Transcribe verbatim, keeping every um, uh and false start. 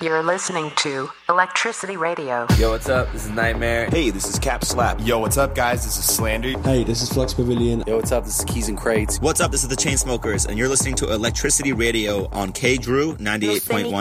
You're listening to Electricity Radio. Yo, what's up? This is Nightmare. Hey, this is Cap Slap. Yo, what's up, guys? This is Slander. Hey, this is Flux Pavilion. Yo, what's up? This is Keys and Crates. What's up? This is the Chainsmokers, and you're listening to Electricity Radio on K Drew ninety-eight point one.